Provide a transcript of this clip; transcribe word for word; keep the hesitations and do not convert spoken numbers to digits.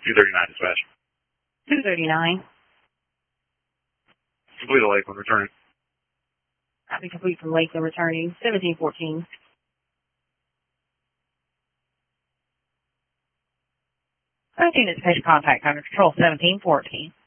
two thirty-nine dispatch. two thirty-nine. Complete the Lakeland returning. Copy complete from Lakeland returning. seventeen fourteen. seventeen dispatch contact under control seventeen fourteen.